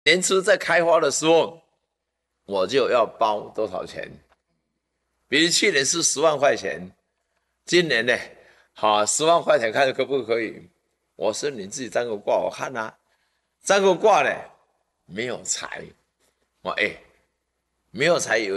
年初在开花的时候，我就要包多少钱？比如去年是10万块钱，今年呢，好10万块钱，看可不可以？我说你自己占个卦，我看啊，占个卦呢，没有财，我没有财有。